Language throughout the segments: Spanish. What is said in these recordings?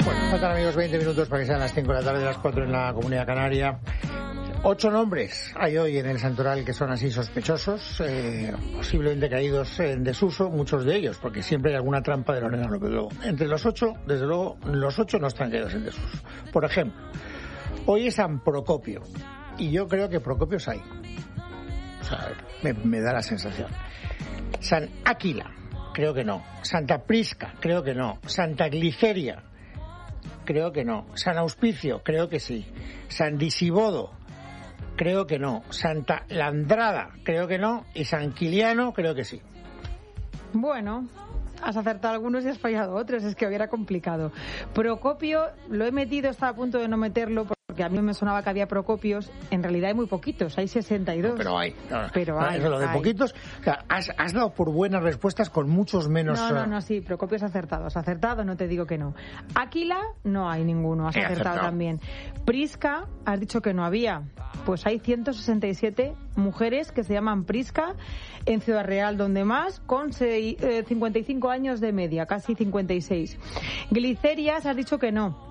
Bueno, faltan, amigos, 20 minutos para que sean las 5 de la tarde, las 4 en la Comunidad Canaria. 8 nombres hay hoy en el santoral que son así sospechosos, posiblemente caídos en desuso, muchos de ellos, porque siempre hay alguna trampa de Lorena López Lobo. Entre los 8, desde luego, los 8 no están caídos en desuso. Por ejemplo, hoy es San Procopio, y yo creo que Procopios hay. O sea, me da la sensación. San Áquila, creo que no. Santa Prisca, creo que no. Santa Gliceria, creo que no. San Auspicio, creo que sí. San Disibodo, creo que no. Santa Landrada, creo que no. Y San Quiliano, creo que sí. Bueno, has acertado algunos y has fallado otros, es que hubiera complicado. Procopio, lo he metido, estaba a punto de no meterlo porque a mí me sonaba que había Procopios. En realidad hay muy poquitos, hay 62. No, pero hay. Pero hay. Eso, lo de poquitos, o sea, has dado por buenas respuestas con muchos menos. No, sí, Procopios has acertado, no te digo que no. Áquila, no hay ninguno, has acertado también. Prisca, has dicho que no había. Pues hay 167 mujeres que se llaman Prisca en Ciudad Real, donde más, con 55 años de media, casi 56. Glicerias, has dicho que no.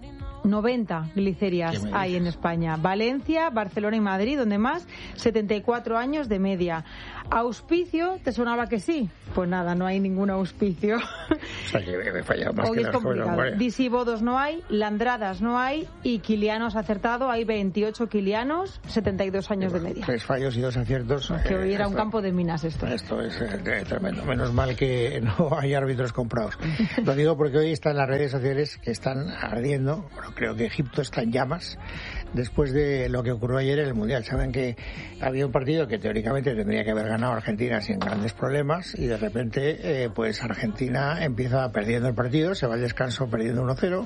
90 glicerias hay en España. Valencia, Barcelona y Madrid, donde más, 74 años de media. Auspicio, ¿te sonaba que sí? Pues nada, no hay ningún auspicio. O sea, que he fallado más. Hoy que es complicado. Disibodos no hay, Landradas no hay y Quilianos acertado, hay 28 Quilianos, 72 años de media. 3 fallos y 2 aciertos. Que hoy era un campo de minas esto. Esto es tremendo. Menos mal que no hay árbitros comprados. Lo digo porque hoy están las redes sociales que están ardiendo. Bueno, creo que Egipto está en llamas después de lo que ocurrió ayer en el Mundial. Saben que había un partido que teóricamente tendría que haber ganado Argentina sin grandes problemas y de repente pues Argentina empieza perdiendo el partido, se va al descanso perdiendo 1-0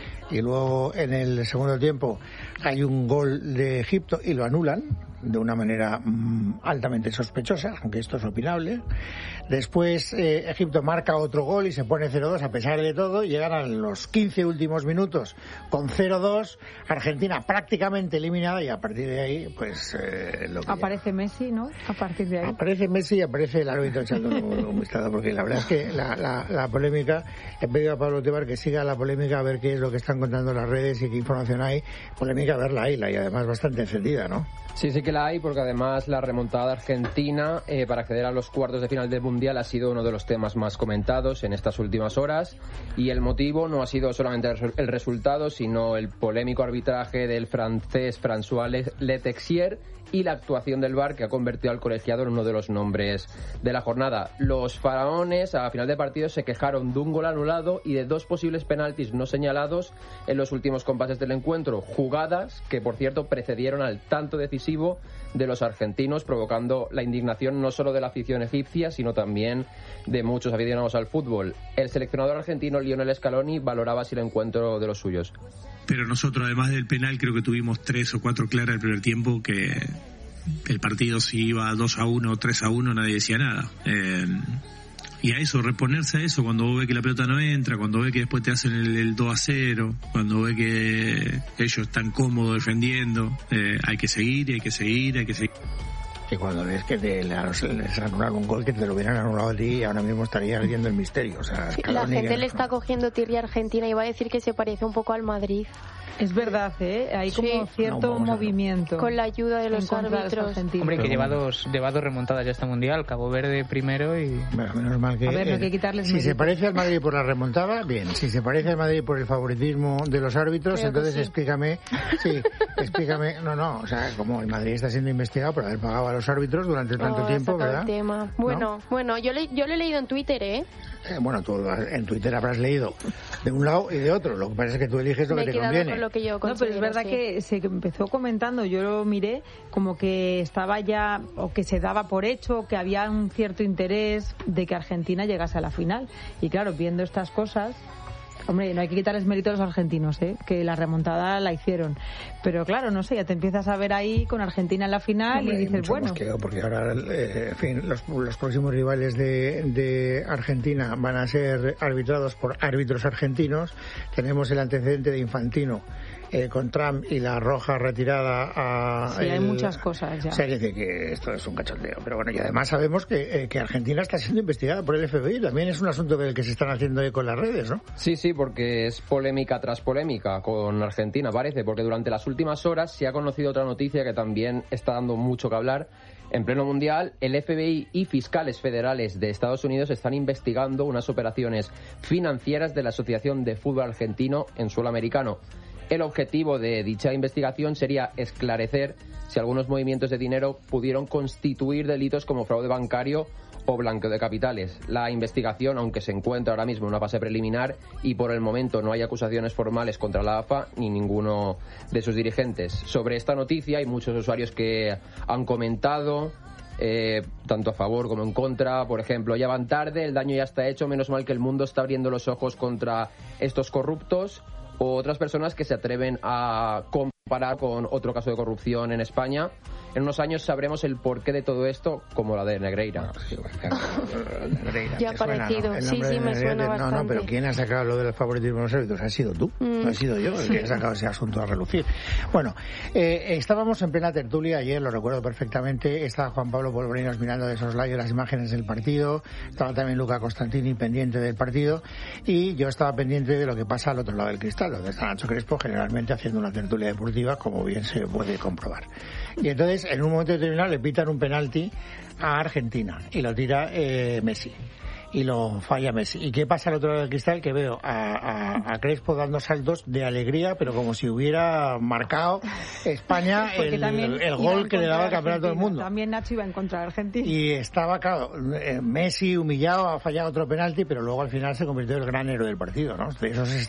y luego en el segundo tiempo hay un gol de Egipto y lo anulan de una manera altamente sospechosa, aunque esto es opinable. Después Egipto marca otro gol y se pone 0-2 a pesar de todo. Llegan a los 15 últimos minutos con 0-2. Argentina prácticamente eliminada y a partir de ahí, pues... aparece Messi, ¿no? A partir de ahí. Aparece Messi y aparece el árbitro echando un vistazo, porque la verdad es que la polémica... He pedido a Pablo Tebar que siga la polémica a ver qué es lo que están contando las redes y qué información hay. Polémica verla ahí, y además bastante encendida, ¿no? Sí que la hay, porque además la remontada de Argentina para acceder a los cuartos de final del Mundial ha sido uno de los temas más comentados en estas últimas horas, y el motivo no ha sido solamente el resultado, sino el polémico arbitraje del francés François Letexier y la actuación del VAR, que ha convertido al colegiado en uno de los nombres de la jornada. Los faraones a final de partido se quejaron de un gol anulado y de 2 posibles penaltis no señalados en los últimos compases del encuentro, jugadas que por cierto precedieron al tanto decisivo de los argentinos, provocando la indignación no solo de la afición egipcia, sino también de muchos aficionados al fútbol. El seleccionador argentino Lionel Scaloni valoraba así el encuentro de los suyos. Pero nosotros, además del penal, creo que tuvimos 3 o 4 claras el primer tiempo, que el partido si iba 2-1 o 3-1 nadie decía nada. Y a eso, reponerse a eso, cuando vos ves que la pelota no entra, cuando ves que después te hacen el 2-0, cuando ves que ellos están cómodos defendiendo, hay que seguir y hay que seguir, hay que seguir. Que cuando ves que les anularon un gol, que te lo hubieran anulado a ti, ahora mismo estaría viendo el misterio. O sea, sí, la gente le está cogiendo tirria a Argentina y va a decir que se parece un poco al Madrid. Es verdad, hay como cierto movimiento. Con la ayuda de los árbitros. Hombre, que lleva dos remontadas ya este Mundial, Cabo Verde primero y... Bueno, menos mal que... A ver, no hay que quitarles si se parece al Madrid por la remontada, bien. Si se parece al Madrid por el favoritismo de los árbitros, creo entonces sí. explícame... Sí, explícame... No, o sea, como el Madrid está siendo investigado por haber pagado a los árbitros durante tanto tiempo, ¿verdad? El tema. Bueno, yo lo he leído en Twitter, Bueno, tú en Twitter habrás leído de un lado y de otro. Lo que pasa es que tú eliges lo que te conviene. Con lo que yo no, pero es verdad que se empezó comentando, yo lo miré, como que estaba ya, o que se daba por hecho, que había un cierto interés de que Argentina llegase a la final. Y claro, viendo estas cosas... Hombre, no hay que quitarles mérito a los argentinos, que la remontada la hicieron. Pero claro, no sé, ya te empiezas a ver ahí con Argentina en la final. Hombre, y dices, bueno... Porque ahora, en fin, los próximos rivales de Argentina van a ser arbitrados por árbitros argentinos. Tenemos el antecedente de Infantino con Trump y la roja retirada a... Sí, hay muchas cosas ya. O sea, que esto es un cachondeo. Pero bueno, y además sabemos que Argentina está siendo investigada por el FBI. También es un asunto del que se están haciendo eco en las redes, ¿no? Sí, porque es polémica tras polémica con Argentina, parece, porque durante las últimas horas se ha conocido otra noticia que también está dando mucho que hablar. En pleno mundial, el FBI y fiscales federales de Estados Unidos están investigando unas operaciones financieras de la Asociación de Fútbol Argentino en suelo americano. El objetivo de dicha investigación sería esclarecer si algunos movimientos de dinero pudieron constituir delitos como fraude bancario o blanqueo de capitales. La investigación, aunque se encuentra ahora mismo en una fase preliminar y por el momento no hay acusaciones formales contra la AFA ni ninguno de sus dirigentes. Sobre esta noticia hay muchos usuarios que han comentado, tanto a favor como en contra. Por ejemplo, ya van tarde, el daño ya está hecho, menos mal que el mundo está abriendo los ojos contra estos corruptos. O otras personas que se atreven a comparar con otro caso de corrupción en España. En unos años sabremos el porqué de todo esto, como la de Negreira. Negreira. Ya ha parecido, ¿no? Sí, me suena bastante. No, pero ¿quién ha sacado lo del favoritismo de los árbitros? ¿Ha sido tú? No ha sido yo el que ha sacado ese asunto a relucir. Bueno, estábamos en plena tertulia ayer, lo recuerdo perfectamente. Estaba Juan Pablo Polvorinos mirando de soslayo las imágenes del partido. Estaba también Luca Costantini pendiente del partido. Y yo estaba pendiente de lo que pasa al otro lado del cristal, donde está Nacho Crespo generalmente haciendo una tertulia deportiva, como bien se puede comprobar. Y entonces, en un momento determinado, le pitan un penalti a Argentina y lo tira Messi. Y lo falla Messi. ¿Y qué pasa al otro lado del cristal? Que veo a Crespo dando saltos de alegría, pero como si hubiera marcado España el gol que le daba el campeonato del mundo. También Nacho iba en contra de Argentina. Y estaba, claro, Messi humillado, ha fallado otro penalti, pero luego al final se convirtió en el gran héroe del partido, ¿no? De eso se